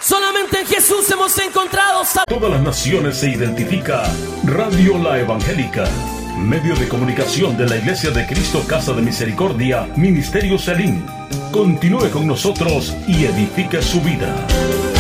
Solamente en Jesús hemos encontrado Todas las naciones se identifica Radio La Evangélica, medio de comunicación de la Iglesia de Cristo Casa de Misericordia, Ministerio Salim. Continúe con nosotros y edifique su vida.